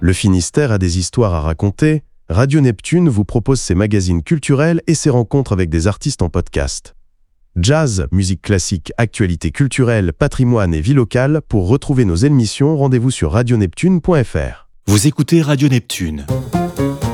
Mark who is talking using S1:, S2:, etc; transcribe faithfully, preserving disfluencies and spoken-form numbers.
S1: Le Finistère a des histoires à raconter. Radio Neptune vous propose ses magazines culturels et ses rencontres avec des artistes en podcast. Jazz, musique classique, actualité culturelle, patrimoine et vie locale. Pour retrouver nos émissions, rendez-vous sur radio neptune point f r.
S2: Vous écoutez Radio Neptune.